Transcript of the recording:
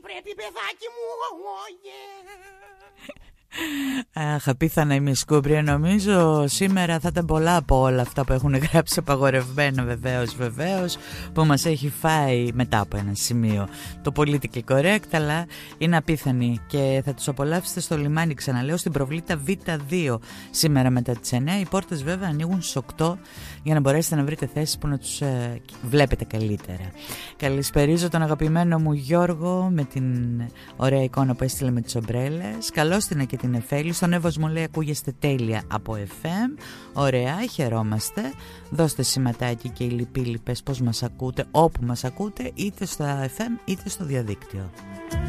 πρέπει παιδάκι μου. Αχ, απίθανα είμαι σκούμπρια. Νομίζω σήμερα θα ήταν πολλά από όλα αυτά που έχουν γράψει απαγορευμένα, βεβαίως, που μας έχει φάει μετά από ένα σημείο το political correct, αλλά είναι απίθανοι και θα τους απολαύσετε στο λιμάνι, ξαναλέω, στην προβλήτα Β2 σήμερα μετά τις 9. Οι πόρτες βέβαια ανοίγουν στις 8 για να μπορέσετε να βρείτε θέσεις που να τους βλέπετε καλύτερα. Καλησπερίζω τον αγαπημένο μου Γιώργο με την ωραία εικόνα που έστειλε με τις ομπρέλες. Καλώς την και την Εφέλη. Στον Εύος μου λέει ακούγεστε τέλεια από FM. Ωραία, χαιρόμαστε. Δώστε σηματάκι και οι λυπήλοιπες πως μας ακούτε, όπου μας ακούτε, είτε στα FM είτε στο διαδίκτυο.